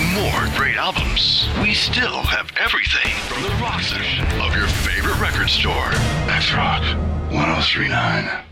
more great albums. We still have everything from the rock section of your favorite record store. That's Rock 1039.